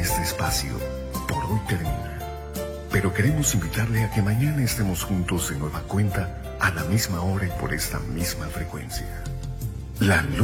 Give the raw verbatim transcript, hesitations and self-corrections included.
este espacio por hoy termina. Pero queremos invitarle a que mañana estemos juntos de nueva cuenta a la misma hora y por esta misma frecuencia. La luz